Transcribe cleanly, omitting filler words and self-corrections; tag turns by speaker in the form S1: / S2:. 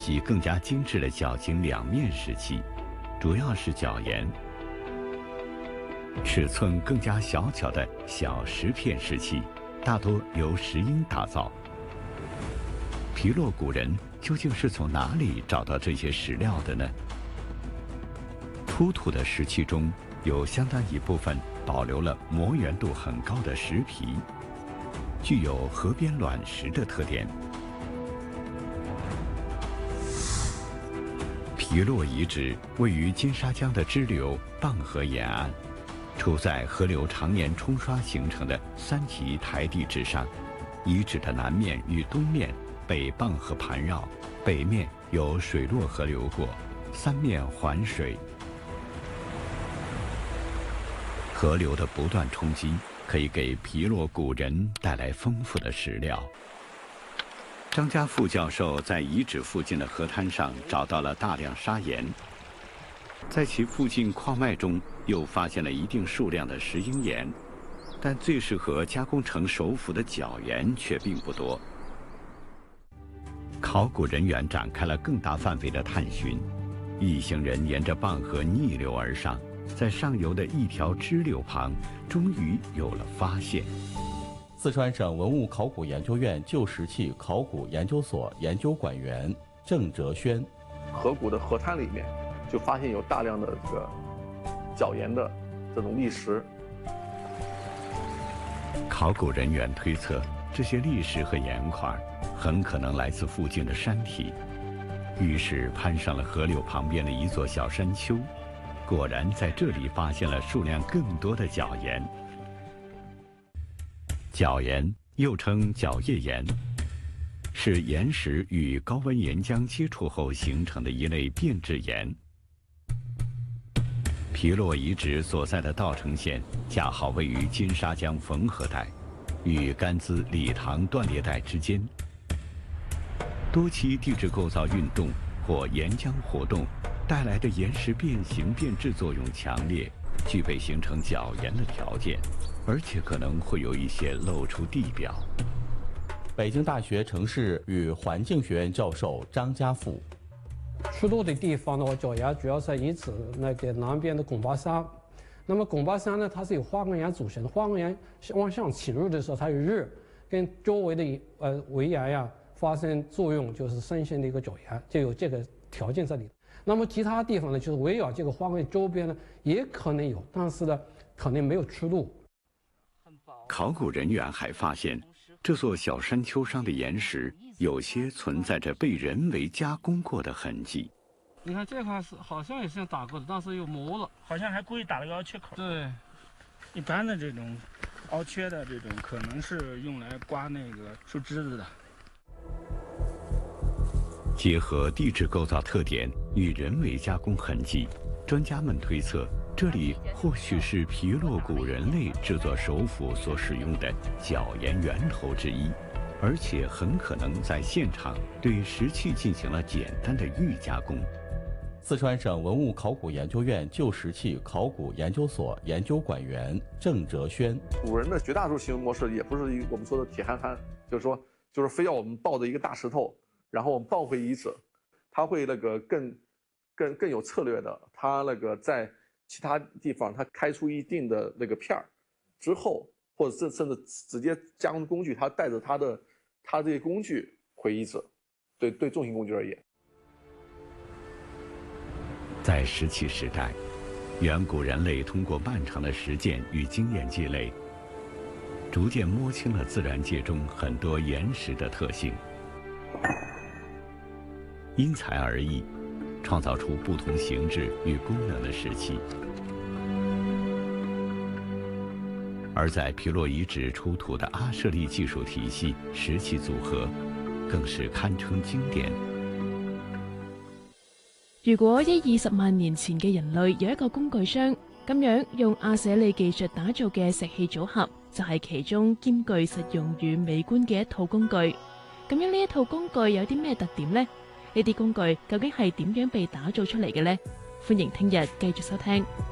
S1: 及更加精致的角形两面石器，主要是角岩；尺寸更加小巧的小石片石器，大多由石英打造。皮洛古人究竟是从哪里找到这些石料的呢？出土的石器中有相当一部分保留了磨圆度很高的石皮，具有河边卵石的特点。皮洛遗址位于金沙江的支流蚌河沿岸，处在河流常年冲刷形成的3级台地之上。遗址的南面与东面被蚌河盘绕，北面有水洛河流过，3面环水。河流的不断冲击可以给皮洛古人带来丰富的石料。张家富教授在遗址附近的河滩上找到了大量砂岩，在其附近矿脉中又发现了一定数量的石英岩，但最适合加工成手斧的角岩却并不多。考古人员展开了更大范围的探寻，一行人沿着蚌河逆流而上，在上游的一条支流旁，终于有了发现。
S2: 四川省文物考古研究院旧石器考古研究所研究馆员郑哲轩，
S3: 河谷的河滩里面就发现有大量的这个角岩的这种砾石。
S1: 考古人员推测，这些砾石和岩块很可能来自附近的山体，于是攀上了河流旁边的一座小山丘，果然在这里发现了数量更多的角岩。角岩又称角叶岩，是岩石与高温岩浆接触后形成的一类变质岩。皮洛遗址所在的稻城县恰好位于金沙江汾河带与甘孜理塘断裂带之间，多期地质构造运动或岩浆活动带来的岩石变形变质作用强烈，具备形成角岩的条件，而且可能会有一些露出地表。
S2: 北京大学城市与环境学院教授张家富，
S4: 出土的地方的话，角岩主要是遗址那个南边的拱巴山。那么拱巴山呢，它是由花岗岩组成的，花岗岩往上侵入的时候，它有热跟周围的围岩呀发生作用，就是生成的一个角岩，就有这个条件在里头。那么其他地方呢，就是围绕这个花岗岩周边呢，也可能有，但是呢，可能没有出土。
S1: 考古人员还发现，这座小山丘上的岩石有些存在着被人为加工过的痕迹。
S5: 你看这块是好像也是打过的，但是又磨了，
S6: 好像还故意打了个凹缺口。
S5: 对，
S6: 一般的这种凹缺的这种，可能是用来刮那个树枝子的。
S1: 结合地质构造特点与人为加工痕迹，专家们推测，这里或许是皮洛古人类制作手斧所使用的角岩源头之一，而且很可能在现场对石器进行了简单的预加工。
S2: 四川省文物考古研究院旧石器考古研究所研究馆员郑哲轩，
S3: 古人的绝大多数行为模式也不是我们说的铁憨憨，就是非要我们抱着一个大石头，然后我们抱回遗址，他会那个更有策略的，他那个在其他地方他开出一定的那个片儿之后，或者甚至直接加工工具，他带着他这些工具回遗址，对重型工具而言。
S1: 在石器时代，远古人类通过漫长的实践与经验积累，逐渐摸清了自然界中很多岩石的特性，因材而异，创造出不同形制与功能的石器。而在皮洛遗址出土的阿舍利技术体系石器组合，更是堪称经典。
S7: 如果20萬年前嘅人類有一個工具箱，咁樣用阿舍利技術打造嘅石器組合，就係其中兼具實用與美觀嘅一套工具。咁樣呢一套工具有啲咩特點呢？呢啲工具究竟係點樣被打造出嚟嘅呢？歡迎聽日繼續收聽。